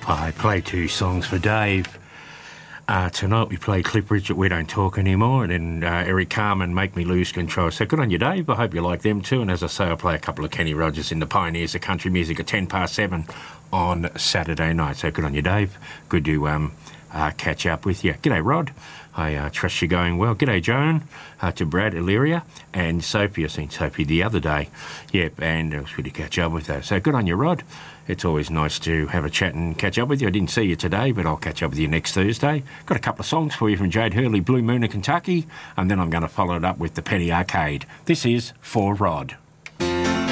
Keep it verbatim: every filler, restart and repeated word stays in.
I play two songs for Dave. Uh, tonight we play Cliff Richard, We Don't Talk Anymore, and then uh, Eric Carmen, Make Me Lose Control. So good on you, Dave. I hope you like them too. And as I say, I'll play a couple of Kenny Rogers in the Pioneers of Country Music at ten past seven on Saturday night. So good on you, Dave. Good to um, uh, catch up with you. G'day, Rod. I uh, trust you're going well. G'day, Joan. Uh, to Brad, Illyria, and Sophie. I seen Sophie the other day. Yep, and it was good to catch up with her. So good on you, Rod. It's always nice to have a chat and catch up with you. I didn't see you today, but I'll catch up with you next Thursday. Got a couple of songs for you from Jade Hurley, Blue Moon of Kentucky, and then I'm going to follow it up with the Penny Arcade. This is For Rod.